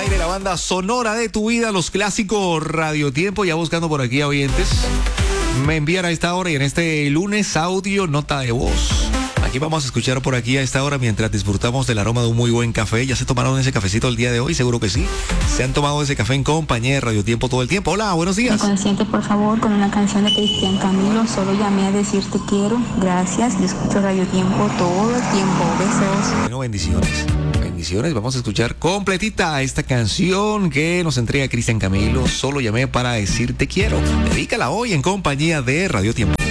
aire la banda sonora de tu vida, los clásicos Radio Tiempo, ya buscando por aquí a oyentes. Me envían a esta hora y en este lunes audio, nota de voz. Aquí vamos a escuchar por aquí a esta hora mientras disfrutamos del aroma de un muy buen café. ¿Ya se tomaron ese cafecito el día de hoy? Seguro que sí. ¿Se han tomado ese café en compañía de Radio Tiempo todo el tiempo? Hola, buenos días. Consciente, por favor, con una canción de Cristian Camilo. Solo llamé a decirte quiero. Gracias. Yo escucho Radio Tiempo todo el tiempo. Besos. Bueno, bendiciones. Bendiciones. Vamos a escuchar completita esta canción que nos entrega Cristian Camilo. Solo llamé para decirte quiero. Dedícala hoy en compañía de Radio Tiempo.